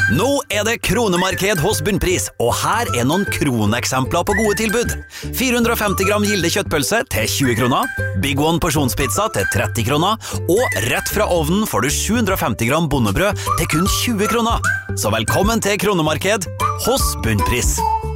Nå det kronemarked hos Bunnpris, og her noen kroneksempler på gode tilbud. 450 gram Gilde kjøttpølse til 20 kroner, Big One porsjonspizza til 30 kroner, og rett fra ovnen får du 750 gram bondebrød til kun 20 kroner. Så velkommen til kronemarked hos Bunnpris.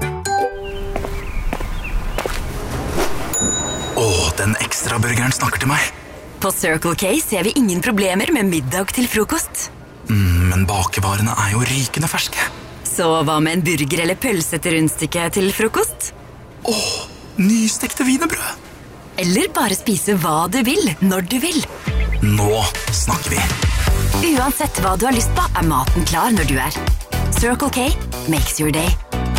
Den ekstra burgeren snakker til meg. På Circle K ser vi ingen problemer med middag til frokost. Men bakevarene jo rykende ferske. Så hva med en burger eller pølse til rundstykke til frokost? Nystekte wienerbrød. Eller bare spise hva du vil, når du vil. Nå snakker vi. Uansett hva du har lyst på, maten klar når du Circle K makes your day.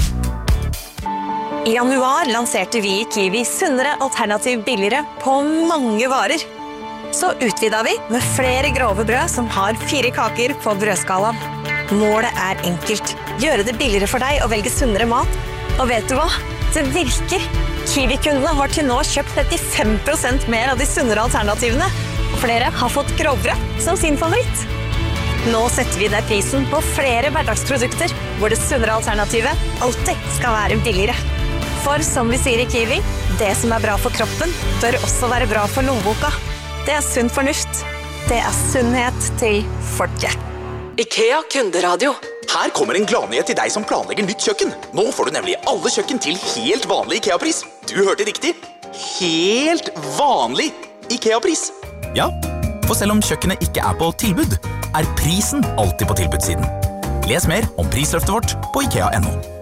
I januar lanserte vi i Kiwi sunnere alternativ billigere på mange varer. Så utvidet vi med flere grove brød som har 4 kaker på brødskalaen. Målet enkelt. Gjøre det billigere for deg å velge sunnere mat. Og vet du hva? Det virker. Kiwi-kundene har til nå kjøpt 35% mer av de sunnere alternativene. Og flere har fått grovbrød som sin favoritt. Nå setter vi ned prisen på flere hverdagsprodukter, hvor det sunnere alternativet alltid skal være billigere. For som vi sier i Kiwi, det som bra for kroppen, bør også være bra for lommeboka. Det sunn fornuft. Det sunnhet til folket. IKEA kunderadio. Her kommer en gladnyhet til deg som planlegger nytt kjøkken. Nå får du nemlig alle kjøkken til helt vanlig IKEA-pris. Du hørte riktig. Helt vanlig IKEA-pris. Ja, for selv om kjøkkenet ikke på tilbud, prisen alltid på tilbudssiden. Les mer om prisløftet vårt på IKEA.no.